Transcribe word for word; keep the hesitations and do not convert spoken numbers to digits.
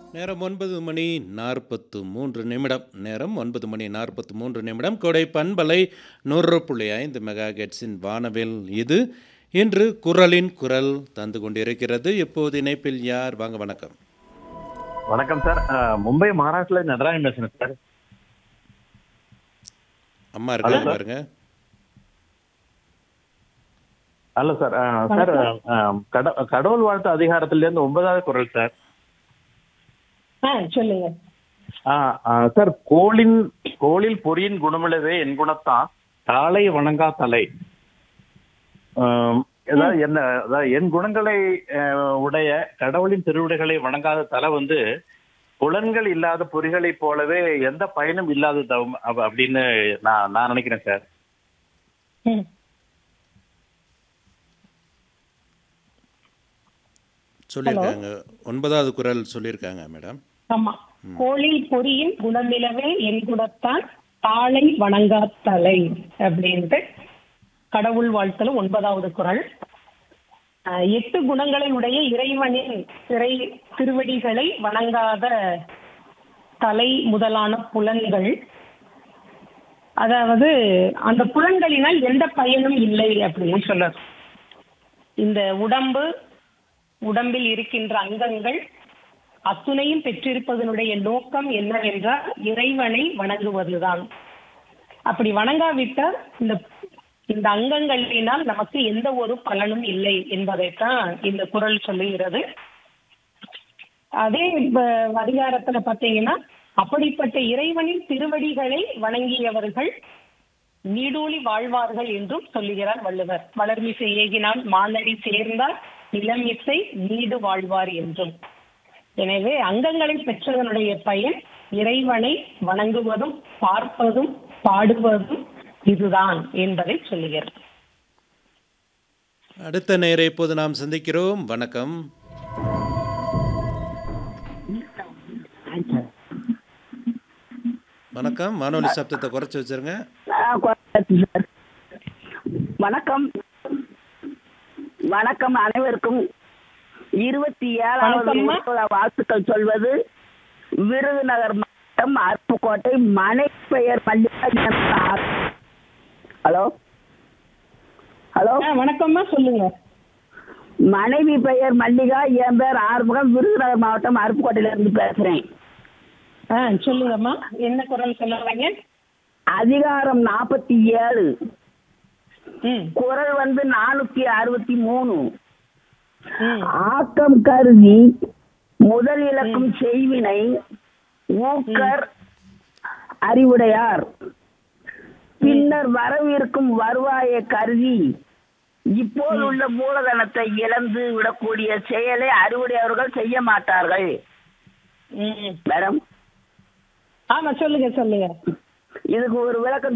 நேரம் ஒன்பது மணி நாற்பத்து மூன்று நிமிடம். நேரம் ஒன்பது மணி நாற்பத்து மூன்று நிமிடம். கோடை பண்பலை நூறு புள்ளி ஐந்து மெகா ஹெர்ட்ஸின் வானவில் இது. இன்று குரலின் குரல் தந்து கொண்டிருக்கிறது. இப்போது இணைப்பில் யார்? வாங்க, வணக்கம். வணக்கம் சார். அஹ், மும்பை மகாராஷ்டிரல நடராஜன் பேசுறேன் சார். அம்மா ஹலோ இருக்காங்க சார். பாருங்க. Hello sir. அஹ், சார் வணக்கம். அஹ், கட கடவுள் வாழ்த்து அதிகாரத்திலிருந்து ஒன்பதாவது குறள் சார். ஆ சொல்லுங்க. அஹ், அஹ், சார், கோளின் கோளில் பொறியின் குணமிழவே என் குணத்தான் தாளை வணங்கா தலை. அஹ், அதாவது என்ன, அதாவது என் குணங்களை அஹ், உடைய கடவுளின் திருவிடைகளை வணங்காத தலை வந்து புலன்கள் இல்லாத பொறிகளை போலவே எந்த பயனும் இல்லாததாகும் அப்ப- அப்படின்னு நான் நான் நினைக்கிறேன் சார். ம். சொல்லியிருக்காங்க. ஒன்பதாவது குரல் சொல்லியிருக்காங்க மேடம். ஆமா. கோளில் பொறியின் குணமிலவே என் குணத்தான் தாளை வணங்கா தலை அப்படின்ட்டு கடவுள் வாழ்த்துல ஒன்பதாவது குறள். ஆஹ், எட்டு குணங்களை உடைய இறைவனின் திரை திருவடிகளை வணங்காத தலை முதலான புலன்கள், அதாவது அந்த புலன்களினால் எந்த பயனும் இல்லை அப்படின்னு சொல்றது. இந்த உடம்பு, உடம்பில் இருக்கின்ற அங்கங்கள் அத்துணையும் பெற்றிருப்பதனுடைய நோக்கம் என்னவென்றால் இறைவனை வணங்குவதுதான். அப்படி வணங்காவிட்டால் இந்த இந்த அங்கங்களினால் நமக்கு எந்த ஒரு பலனும் இல்லை என்பதைத்தான் இந்த குறள் சொல்லுகிறது. அதே ப- அதிகாரத்துல பாத்தீங்கன்னா, அப்படிப்பட்ட இறைவனின் திருவடிகளை வணங்கியவர்கள் நீடூழி வாழ்வார்கள் என்றும் சொல்லுகிறார் வள்ளுவர். வளர்மிசை ஏகினால் மானடி சேர்ந்தால் நிலமிசை நீடு வாழ்வார் என்றும். எனவே அங்கங்களை பெற்றதனுடைய பயன் இறைவனை வணங்குவதும் பார்ப்பதும் பாடுவதும் இதுதான் என்பதை சொல்லுகிறது. அடுத்த நேரை இப்போது நாம் சந்திக்கிறோம். வணக்கம். வணக்கம். வானொலி சப்தத்தை குறைச்சி வச்சிருங்க. ஆ, குறைச்சாச்சு சார். வணக்கம். வணக்கம் அனைவருக்கும். இருபத்தி ஏழாவது வணக்கம்மா. உற்சவ வாழ்த்துக்கள் சொல்வது விருதுநகர் மாவட்டம் அருப்புக்கோட்டை மனை பெயர் மல்லிகா. ஹலோ ஹலோ ஆ, வணக்கம்மா, சொல்லுங்க. மனைவி பெயர் மல்லிகா, என் பேர் ஆறுமுகம், விருதுநகர் மாவட்டம் அருப்புக்கோட்டையில இருந்து பேசுறேன். ஆ சொல்லுங்கம்மா, என்ன குறள் சொல்லுவாங்க? அதிகாரம் நாற்பத்தி ஏழு, ம் குறள் வந்து நானூத்தி அறுபத்தி மூணு. ம் ஆக்கம் கருதி முதல் இலக்கும் செய்வினை ஊக்கர் அறிவுடையார் பின்னர் வரவிருக்கும் வருவாயை கருதி இப்போதுள்ள மூலதனத்தை இழந்து விடக்கூடிய செயலை அறிவுடையவர்கள் செய்ய மாட்டார்கள். ம் மேடம், ஆமா, சொல்லுங்க சொல்லுங்க. இதுக்கு ஒரு விளக்கம்